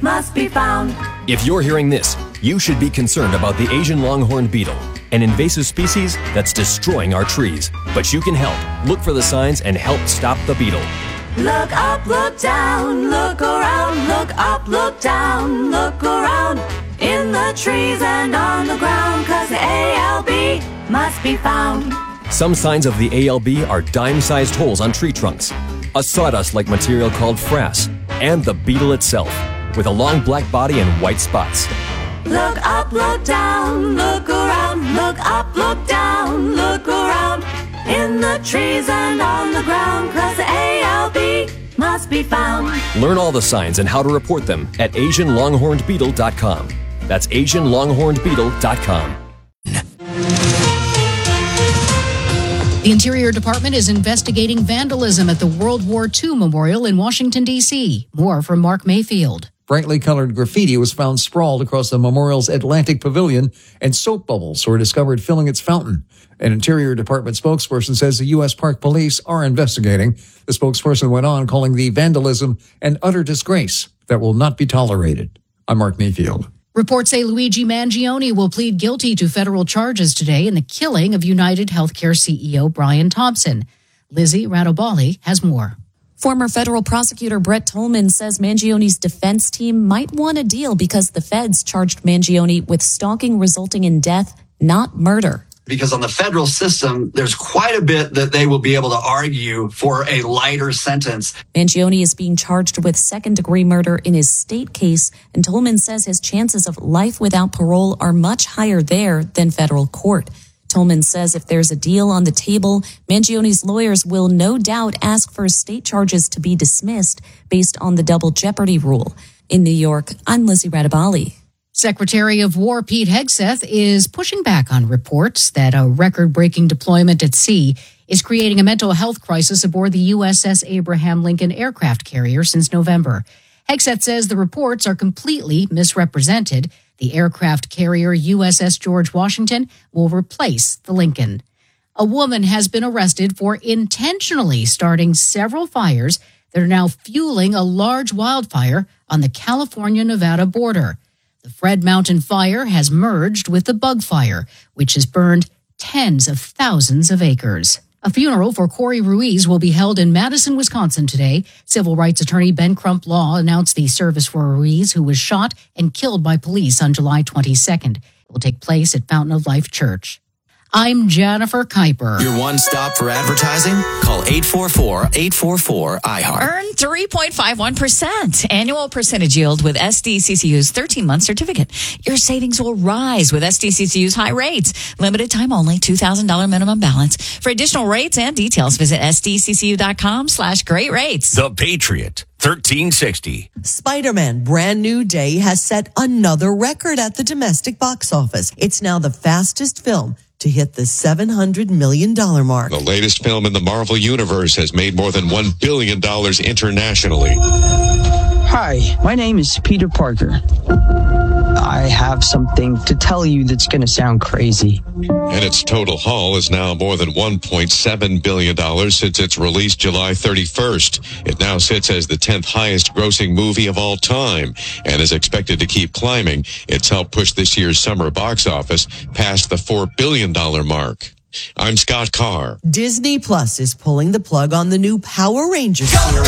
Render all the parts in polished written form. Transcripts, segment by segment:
must be found. If you're hearing this, you should be concerned about the Asian longhorn beetle, an invasive species that's destroying our trees. But you can help. Look for the signs and help stop the beetle. Look up, look down, look around, look up, look down, look around, in the trees and on the ground, 'cause the ALB must be found. Some signs of the ALB are dime-sized holes on tree trunks, a sawdust-like material called frass, and the beetle itself, with a long black body and white spots. Look up, look down, look around, look up, look down, look around, in the trees and on the ground, 'cause the ALB must be found. Learn all the signs and how to report them at AsianLonghornedBeetle.com. That's AsianLonghornedBeetle.com. The Interior Department is investigating vandalism at the World War II Memorial in Washington, D.C. More from Mark Mayfield. Brightly colored graffiti was found sprawled across the memorial's Atlantic Pavilion, and soap bubbles were discovered filling its fountain. An Interior Department spokesperson says the U.S. Park Police are investigating. The spokesperson went on calling the vandalism an utter disgrace that will not be tolerated. I'm Mark Mayfield. Reports say Luigi Mangione will plead guilty to federal charges today in the killing of United Healthcare CEO Brian Thompson. Lizzie Radobali has more. Former federal prosecutor Brett Tolman says Mangione's defense team might want a deal because the feds charged Mangione with stalking resulting in death, not murder. Because on the federal system, there's quite a bit that they will be able to argue for a lighter sentence. Mangione is being charged with second-degree murder in his state case, and Tolman says his chances of life without parole are much higher there than federal court. Tolman says if there's a deal on the table, Mangione's lawyers will no doubt ask for state charges to be dismissed based on the double jeopardy rule. In New York, I'm Lizzie Radobali. Secretary of War Pete Hegseth is pushing back on reports that a record-breaking deployment at sea is creating a mental health crisis aboard the USS Abraham Lincoln aircraft carrier since November. Hegseth says the reports are completely misrepresented. The aircraft carrier USS George Washington will replace the Lincoln. A woman has been arrested for intentionally starting several fires that are now fueling a large wildfire on the California-Nevada border. The Fred Mountain Fire has merged with the Bug Fire, which has burned tens of thousands of acres. A funeral for Corey Ruiz will be held in Madison, Wisconsin today. Civil rights attorney Ben Crump Law announced the service for Ruiz, who was shot and killed by police on July 22nd. It will take place at Fountain of Life Church. I'm Jennifer Kuiper. Your one stop for advertising? Call 844-844-IHEART. Earn 3.51% annual percentage yield with SDCCU's 13-month certificate. Your savings will rise with SDCCU's high rates. Limited time only, $2,000 minimum balance. For additional rates and details, visit sdccu.com/great rates. The Patriot. 1360. Spider-Man Brand New Day has set another record at the domestic box office. It's now the fastest film to hit the $700 million mark. The latest film in the Marvel Universe has made more than $1 billion internationally. Hi, my name is Peter Parker. I have something to tell you that's going to sound crazy. And its total haul is now more than $1.7 billion since its release July 31st. It now sits as the 10th highest grossing movie of all time and is expected to keep climbing. It's helped push this year's summer box office past the $4 billion mark. I'm Scott Carr. Disney Plus is pulling the plug on the new Power Rangers series.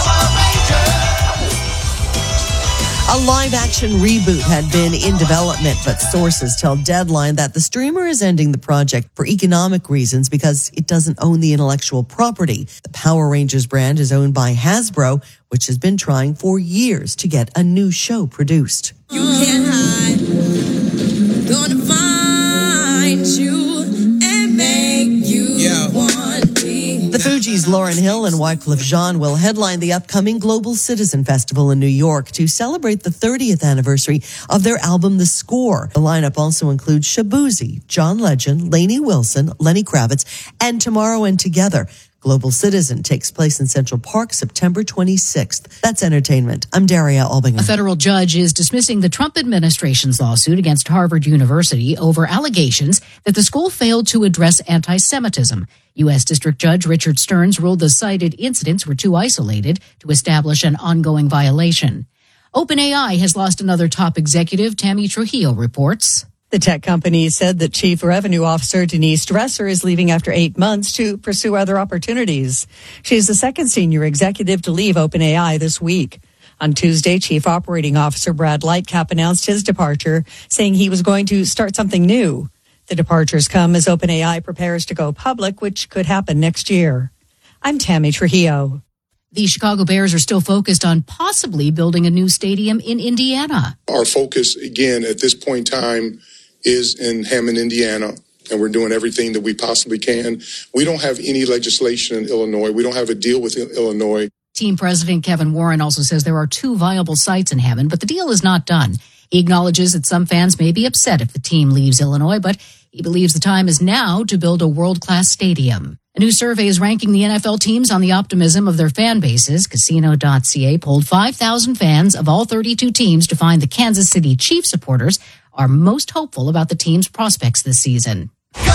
A live-action reboot had been in development, but sources tell Deadline that the streamer is ending the project for economic reasons because it doesn't own the intellectual property. The Power Rangers brand is owned by Hasbro, which has been trying for years to get a new show produced. You can't hide, gonna find you and make you want me. The Fugees' Lauryn Hill and Wyclef Jean will headline the upcoming Global Citizen Festival in New York to celebrate the 30th anniversary of their album The Score. The lineup also includes Shaboozey, John Legend, Lainey Wilson, Lenny Kravitz, and Tomorrow and Together. Global Citizen takes place in Central Park September 26th. That's entertainment. I'm Daria Albinger. A federal judge is dismissing the Trump administration's lawsuit against Harvard University over allegations that the school failed to address anti-Semitism. U.S. District Judge Richard Stearns ruled the cited incidents were too isolated to establish an ongoing violation. OpenAI has lost another top executive. Tammy Trujillo reports. The tech company said that Chief Revenue Officer Denise Dresser is leaving after 8 months to pursue other opportunities. She is the second senior executive to leave OpenAI this week. On Tuesday, Chief Operating Officer Brad Lightcap announced his departure, saying he was going to start something new. The departures come as OpenAI prepares to go public, which could happen next year. I'm Tammy Trujillo. The Chicago Bears are still focused on possibly building a new stadium in Indiana. Our focus, again, at this point in time, is in Hammond, Indiana, and we're doing everything that we possibly can. We don't have any legislation in Illinois. We don't have a deal with Illinois. Team President Kevin Warren also says there are 2 viable sites in Hammond, but the deal is not done. He acknowledges that some fans may be upset if the team leaves Illinois, but he believes the time is now to build a world-class stadium. A new survey is ranking the NFL teams on the optimism of their fan bases. Casino.ca polled 5,000 fans of all 32 teams to find the Kansas City Chiefs supporters are most hopeful about the team's prospects this season.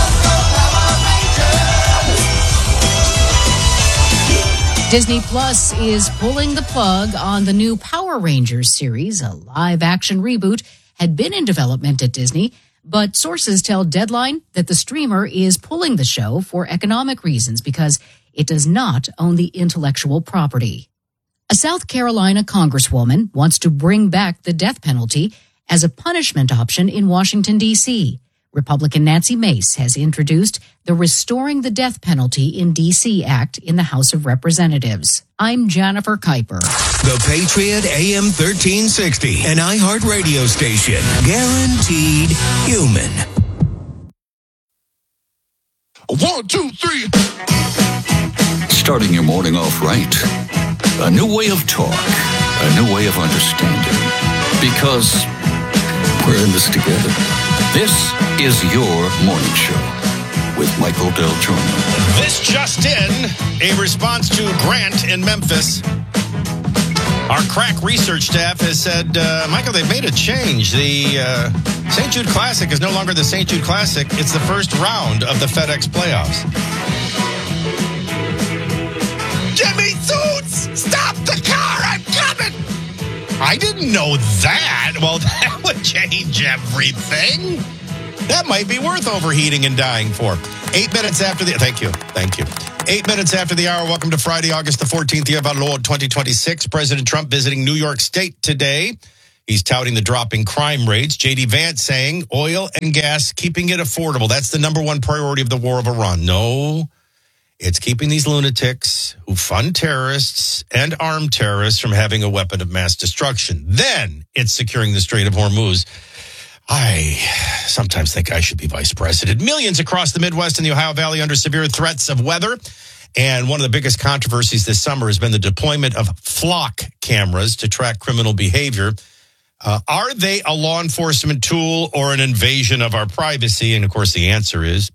Disney Plus is pulling the plug on the new Power Rangers series. A live-action reboot had been in development at Disney, but sources tell Deadline that the streamer is pulling the show for economic reasons because it does not own the intellectual property. A South Carolina congresswoman wants to bring back the death penalty as a punishment option in Washington, D.C. Republican Nancy Mace has introduced the Restoring the Death Penalty in D.C. Act in the House of Representatives. I'm Jennifer Kuiper. The Patriot AM 1360, an iHeart radio station. Guaranteed human. 1, 2, 3. Starting your morning off right. A new way of talk. A new way of understanding. Because we're in this together. This is your morning show with Michael Del Giorno. This just in, a response to Grant in Memphis. Our crack research staff has said, Michael, they've made a change. The St. Jude Classic is no longer the St. Jude Classic. It's the first round of the FedEx playoffs. Jimmy Suits! Stop the car! I'm coming! I didn't know that. Well, that would change everything. That might be worth overheating and dying for. 8 minutes after the... Thank you. 8 minutes after the hour. Welcome to Friday, August the 14th, year of our Lord 2026. President Trump visiting New York State today. He's touting the dropping crime rates. J.D. Vance saying oil and gas, keeping it affordable. That's the number one priority of the war of Iran. No, it's keeping these lunatics who fund terrorists and armed terrorists from having a weapon of mass destruction. Then it's securing the Strait of Hormuz. I sometimes think I should be vice president. Millions across the Midwest and the Ohio Valley under severe threats of weather. And one of the biggest controversies this summer has been the deployment of flock cameras to track criminal behavior. Are they a law enforcement tool or an invasion of our privacy? And, of course, the answer is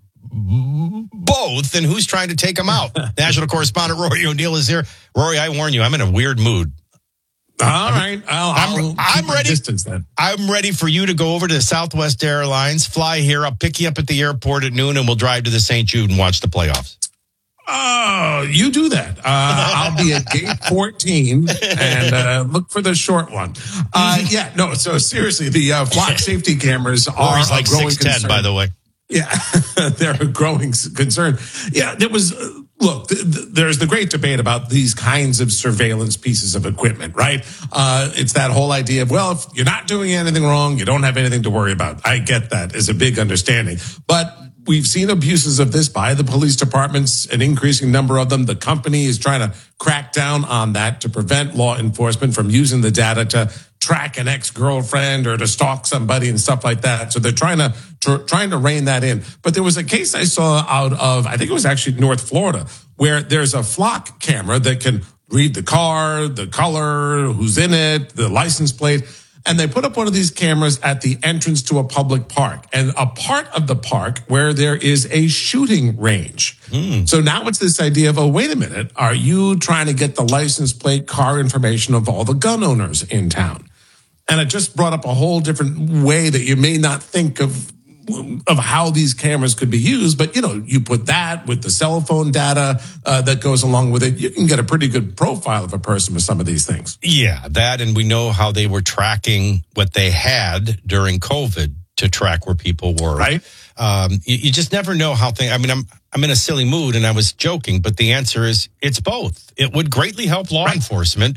both. And who's trying to take them out? National correspondent Rory O'Neill is here. Rory, I warn you, I'm in a weird mood. All right. I'm ready. Distance, then. I'm ready for you to go over to Southwest Airlines, fly here. I'll pick you up at the airport at noon, and we'll drive to the St. Jude and watch the playoffs. Oh, you do that. I'll be at gate 14 and look for the short one. So seriously, the flock safety cameras are like a growing 6'10", concern. by the way. Yeah, they're a growing concern. Yeah, there was, look, there's the great debate about these kinds of surveillance pieces of equipment, right? It's that whole idea of, well, if you're not doing anything wrong, you don't have anything to worry about. I get that as a big understanding. But we've seen abuses of this by the police departments, an increasing number of them. The company is trying to crack down on that to prevent law enforcement from using the data to track an ex-girlfriend or to stalk somebody and stuff like that. So they're trying to rein that in. But there was a case I saw out of, I think it was actually North Florida, where there's a flock camera that can read the car, the color, who's in it, the license plate. And they put up one of these cameras at the entrance to a public park, and a part of the park where there is a shooting range. So now it's this idea of, oh, wait a minute, are you trying to get the license plate, car information of all the gun owners in town? And it just brought up a whole different way that you may not think of of how these cameras could be used. But, you put that with the cell phone data that goes along with it, you can get a pretty good profile of a person with some of these things. Yeah, that, and we know how they were tracking what they had during COVID to track where people were. Right. You just never know how things. I mean, I'm in a silly mood, and I was joking, but the answer is it's both. It would greatly help law enforcement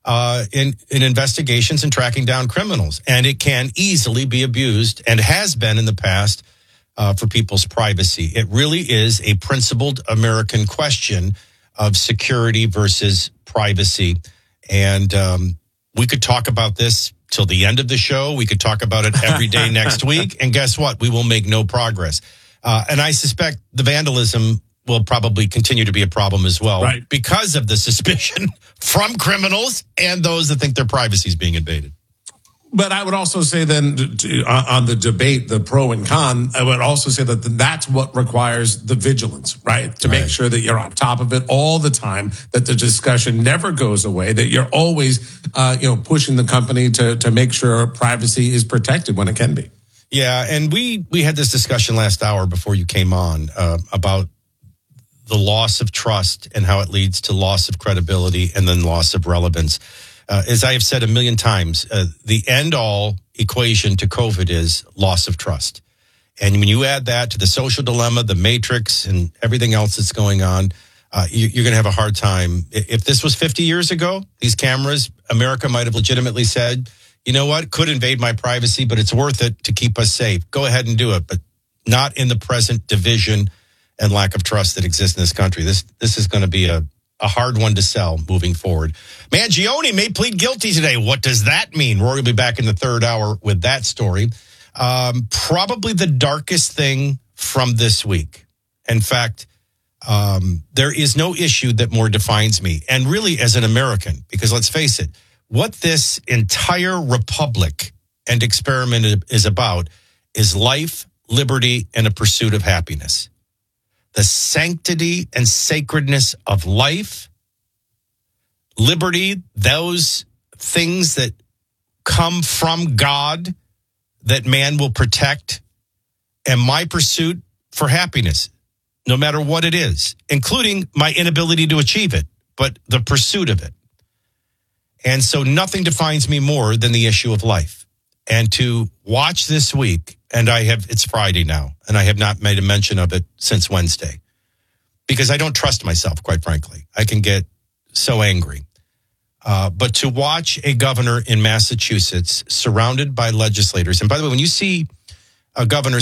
in investigations and tracking down criminals, and it can easily be abused and has been in the past for people's privacy. It really is a principled American question of security versus privacy, and we could talk about this till the end of the show. We could talk about it every day next week. And guess what? We will make no progress. And I suspect the vandalism will probably continue to be a problem as well, right, because of the suspicion from criminals and those that think their privacy is being invaded. But I would also say then on the debate, the pro and con, I would also say that that's what requires the vigilance, right? To make sure that you're on top of it all the time, that the discussion never goes away, that you're always, pushing the company to make sure privacy is protected when it can be. Yeah. And we had this discussion last hour before you came on about the loss of trust and how it leads to loss of credibility and then loss of relevance. As I have said a million times, the end-all equation to COVID is loss of trust. And when you add that to the social dilemma, the matrix, and everything else that's going on, you're going to have a hard time. If this was 50 years ago, these cameras, America might have legitimately said, you know what, could invade my privacy, but it's worth it to keep us safe. Go ahead and do it, but not in the present division and lack of trust that exists in this country. This is going to be a hard one to sell moving forward. Mangione may plead guilty today. What does that mean? Rory will be back in the third hour with that story. Probably the darkest thing from this week. In fact, there is no issue that more defines me. And really as an American, because let's face it, what this entire republic and experiment is about is life, liberty, and a pursuit of happiness. The sanctity and sacredness of life, liberty, those things that come from God that man will protect, and my pursuit for happiness, no matter what it is, including my inability to achieve it, but the pursuit of it. And so nothing defines me more than the issue of life. And to watch this week, and it's Friday now, and I have not made a mention of it since Wednesday, because I don't trust myself, quite frankly. I can get so angry. But to watch a governor in Massachusetts surrounded by legislators, and by the way, when you see a governor